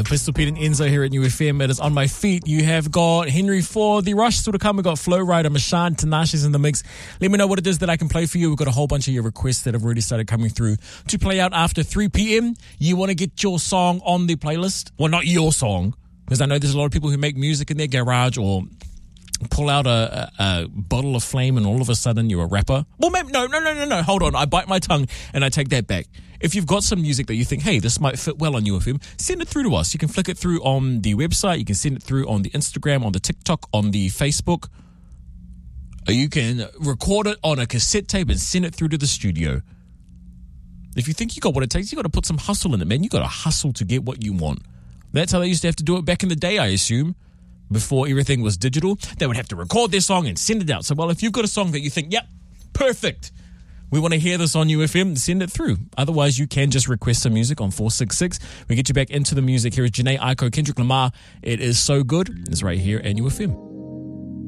Pistol Pete and Enzo here at New FM. It is On My Feet. You have got Henry for The Rush still to come. We've got Flow Rider, Mashan, Tinashe's in the mix. Let me know what it is that I can play for you. We've got a whole bunch of your requests that have already started coming through to play out after 3 p.m. You want to get your song on the playlist? Well, not your song, because I know there's a lot of people who make music in their garage or pull out a bottle of flame and all of a sudden you're a rapper. Well, maybe, no. Hold on. I bite my tongue and I take that back. If you've got some music that you think, hey, this might fit well on UFM, send it through to us. You can flick it through on the website. You can send it through on the Instagram, on the TikTok, on the Facebook. Or you can record it on a cassette tape and send it through to the studio. If you think you got what it takes, you got to put some hustle in it, man. You got to hustle to get what you want. That's how they used to have to do it back in the day, I assume. Before everything was digital, they would have to record their song and send it out. So, well, if you've got a song that you think, yep, perfect, we want to hear this on UFM, send it through. Otherwise, you can just request some music on 466. We get you back into the music. Here is Janae Aiko, Kendrick Lamar. It is so good. It's right here at UFM.